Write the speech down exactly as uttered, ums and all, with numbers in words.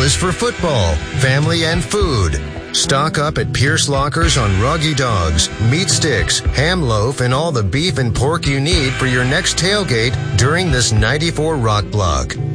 is for football, family, and food. Stock up at Pierce Lockers on Ruggy Dogs, meat sticks, ham loaf, and all the beef and pork you need for your next tailgate during this ninety-four Rock Block.